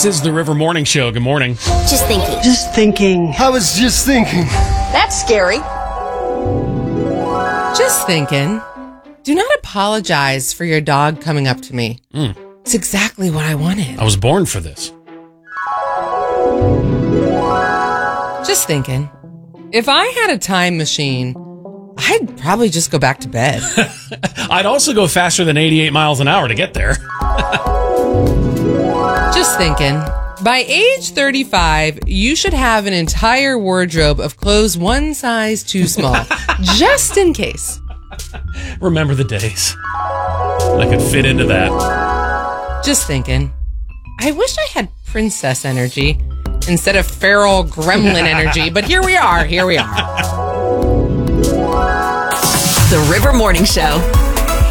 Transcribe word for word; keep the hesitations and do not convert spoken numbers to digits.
This is the River Morning Show. Good morning. Just thinking. Just thinking. I was just thinking. That's scary. Just thinking. Do not apologize for your dog coming up to me. Mm. It's exactly what I wanted. I was born for this. Just thinking. If I had a time machine, I'd probably just go back to bed. I'd also go faster than eighty-eight miles an hour to get there. Just thinking. By age thirty-five, you should have an entire wardrobe of clothes one size too small, just in case. Remember the days. I could fit into that. Just thinking. I wish I had princess energy instead of feral gremlin energy, but here we are, here we are. The River Morning Show.